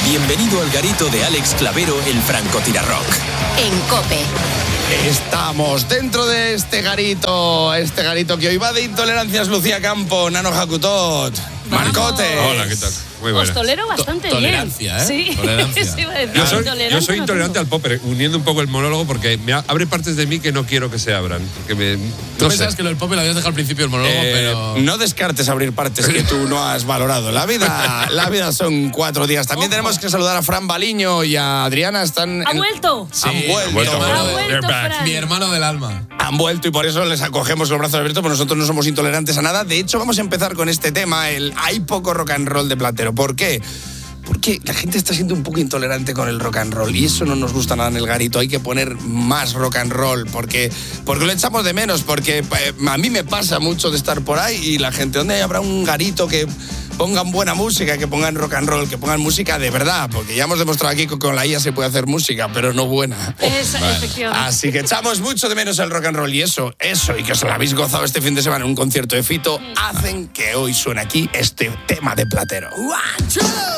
Bienvenido al garito de Alex Clavero, el francotirarrock. En COPE. Estamos dentro de este garito que hoy va de intolerancias. Lucía Campo, Nano Jacutot, Marcote. Hola, ¿qué tal? Muy buena. Os tolero bastante Tolerancia, bien. ¿eh? Sí. Tolerancia. Eso iba a decir, Yo soy no intolerante tengo. al popper, uniendo un poco el monólogo porque abre partes de mí que no quiero que se abran. Porque Tú pensabas que lo del pop lo habías dejado al principio del monólogo, pero... No descartes abrir partes que tú no has valorado. La vida son 4 días. También tenemos que saludar a Fran Baliño y a Adriana. ¿Ha vuelto? Sí, Han vuelto. Ha vuelto, back. Fran. Mi hermano del alma. Han vuelto y por eso les acogemos los brazos abiertos, porque nosotros no somos intolerantes a nada. De hecho, vamos a empezar con este tema, hay poco rock and roll de Platero. ¿Por qué? Porque la gente está siendo un poco intolerante con el rock and roll y eso no nos gusta nada en el garito. Hay que poner más rock and roll porque lo echamos de menos, porque a mí me pasa mucho de estar por ahí y la gente, ¿dónde habrá un garito que pongan buena música, que pongan rock and roll, que pongan música de verdad? Porque ya hemos demostrado aquí que con la IA se puede hacer música, pero no buena. Efectivamente. Así que echamos mucho de menos el rock and roll y eso, y que os lo habéis gozado este fin de semana en un concierto de Fito, hacen que hoy suene aquí este tema de Platero.